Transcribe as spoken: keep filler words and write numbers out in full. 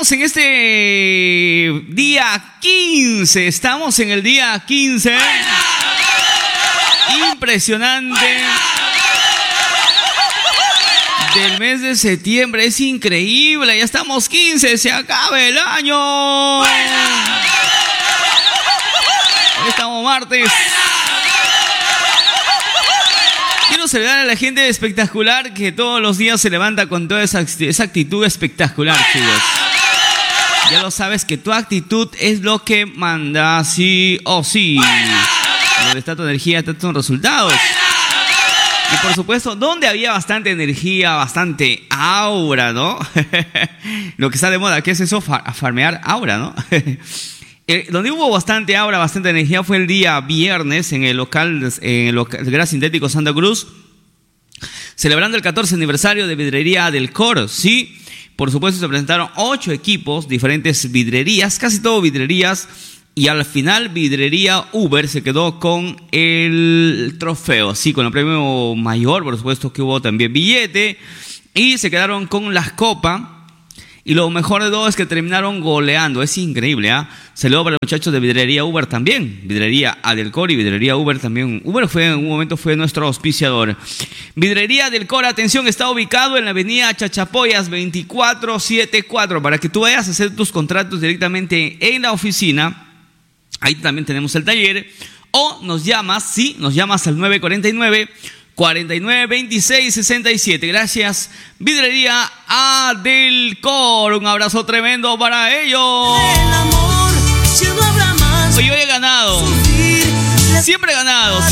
estamos en este día quince. Estamos en el día quince. Impresionante. Del mes de septiembre. Es increíble. Ya estamos quince. Se acaba el año. Hoy estamos martes. Quiero saludar a la gente espectacular que todos los días se levanta con toda esa, esa actitud espectacular, chicos. Ya lo sabes que tu actitud es lo que manda, sí o sí. Donde está tu energía, están tus resultados. Y por supuesto, donde había bastante energía, bastante aura, ¿no? Lo que está de moda, ¿qué es eso? Far- farmear aura, ¿no? Eh, donde hubo bastante aura, bastante energía fue el día viernes en el local, en el local Gra Sintético Santa Cruz, celebrando el catorce aniversario de Vidrería del Coro, ¿sí? Por supuesto se presentaron ocho equipos, diferentes vidrerías, casi todo vidrerías, y al final Vidrería Uber se quedó con el trofeo, sí, con el premio mayor, por supuesto que hubo también billete, y se quedaron con las copas. Y lo mejor de todo es que terminaron goleando. Es increíble, ¿ah? ¿eh? Saludos para los muchachos de Vidrería Uber también. Vidrería Adelcor y Vidrería Uber también. Uber fue en un momento fue nuestro auspiciador. Vidrería Adelcor, atención, está ubicado en la avenida Chachapoyas veinticuatro setenta y cuatro. Para que tú vayas a hacer tus contratos directamente en la oficina. Ahí también tenemos el taller. O nos llamas, sí, nos llamas al nueve cuatro nueve, cuarenta y nueve, veintiséis, sesenta y siete. Gracias, Vidrería Adelcor. Un abrazo tremendo para ellos. El amor, si no habrá más. Hoy yo he ganado. Siempre he ganado. Siempre